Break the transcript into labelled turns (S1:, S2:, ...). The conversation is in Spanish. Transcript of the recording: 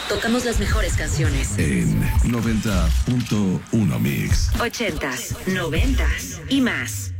S1: Tocamos las mejores canciones.
S2: En 90.1 Mix.
S1: 80s, 90s y más.